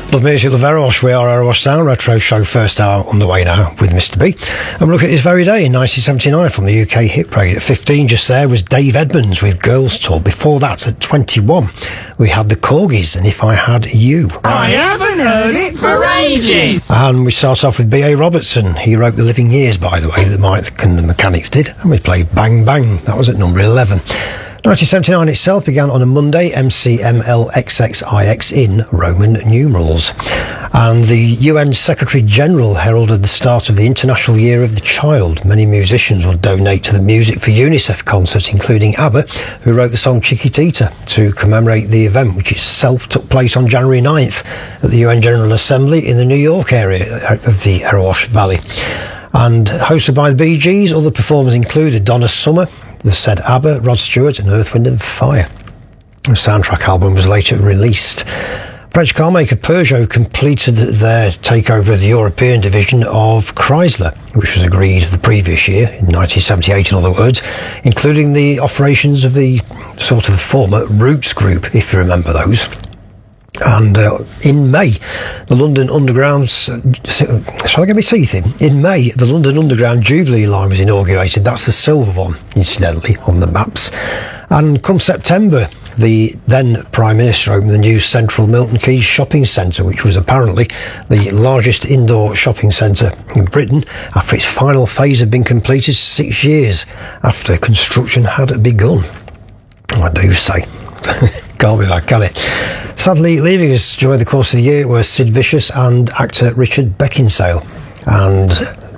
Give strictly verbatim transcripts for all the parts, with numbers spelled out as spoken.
Love music, love Eros. We are Eros Sound Retro Show, first hour on the way now with Mister B. And we look at this very day in nineteen seventy-nine from the U K Hit Parade. At fifteen, just there, was Dave Edmunds with Girls Tour. Before that, at twenty-one, we had the Corgis and If I Had You. I haven't heard it for ages. And we start off with B A Robertson. He wrote The Living Years, by the way, that Mike and the Mechanics did. And we played Bang Bang. That was at number eleven. nineteen seventy-nine itself began on a Monday, M C M L X X I X in Roman numerals. And the U N Secretary-General heralded the start of the International Year of the Child. Many musicians will donate to the Music for UNICEF concert, including ABBA, who wrote the song Chiquitita to commemorate the event, which itself took place on January ninth at the U N General Assembly in the New York area of the Erewash Valley. And hosted by the Bee Gees, other performers included Donna Summer, the said ABBA, Rod Stewart and Earth, Wind and Fire. The soundtrack album was later released. French car maker Peugeot completed their takeover of the European division of Chrysler, which was agreed the previous year, in nineteen seventy-eight in other words, including the operations of the sort of the former Roots Group, if you remember those. And uh, in May, the London Underground, shall I get my teeth in? In May, the London Underground Jubilee line was inaugurated. That's the silver one, incidentally, on the maps. And come September, the then Prime Minister opened the new Central Milton Keynes Shopping Centre, which was apparently the largest indoor shopping centre in Britain, after its final phase had been completed six years after construction had begun. I do say. Can't be that, can it? Sadly, leaving us during the course of the year were Sid Vicious and actor Richard Beckinsale. And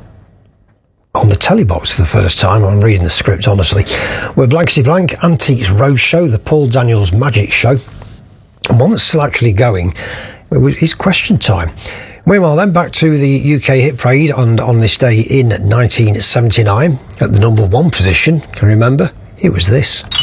on the telebox for the first time, I'm reading the script honestly, were Blankety Blank, Antiques Roadshow, the Paul Daniels Magic Show, and one that's still actually going is Question Time. Meanwhile, then back to the U K Hit Parade on, on this day in nineteen seventy-nine at the number one position. Can you remember? It was this.